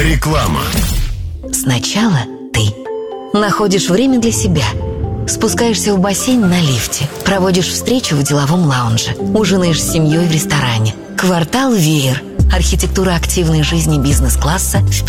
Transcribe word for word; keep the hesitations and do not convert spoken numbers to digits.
Реклама. Сначала ты находишь время для себя. Спускаешься в бассейн на лифте, проводишь встречу в деловом лаунже, ужинаешь с семьей в ресторане. Квартал Веер. Архитектура активной жизни бизнес-класса в